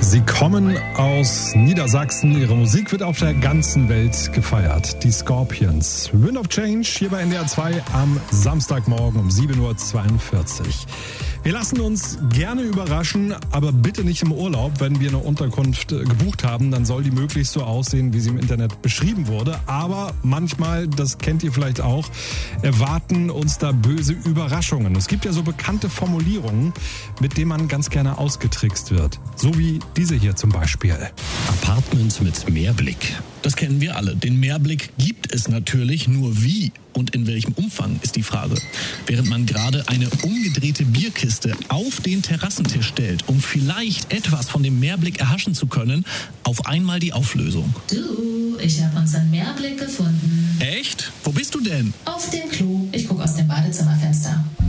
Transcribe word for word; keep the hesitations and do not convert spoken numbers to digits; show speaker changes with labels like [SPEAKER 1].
[SPEAKER 1] Sie kommen aus Niedersachsen. Ihre Musik wird auf der ganzen Welt gefeiert. Die Scorpions. Wind of Change hier bei N D R zwei am Samstagmorgen um sieben Uhr zweiundvierzig. Wir lassen uns gerne überraschen, aber bitte nicht im Urlaub. Wenn wir eine Unterkunft gebucht haben, dann soll die möglichst so aussehen, wie sie im Internet beschrieben wurde. Aber manchmal, das kennt ihr vielleicht auch, erwarten uns da böse Überraschungen. Es gibt ja so bekannte Formulierungen, mit denen man ganz gerne ausgetrickst wird. So wie diese hier zum Beispiel.
[SPEAKER 2] Apartment mit Meerblick. Das kennen wir alle. Den Meerblick gibt es natürlich, nur wie und in welchem Umfang ist die Frage. Während man gerade eine umgedrehte Bierkiste auf den Terrassentisch stellt, um vielleicht etwas von dem Meerblick erhaschen zu können, auf einmal die Auflösung.
[SPEAKER 3] Du, ich habe unseren Meerblick gefunden.
[SPEAKER 2] Echt? Wo bist du denn?
[SPEAKER 3] Auf dem Klo. Ich gucke aus dem Badezimmerfenster.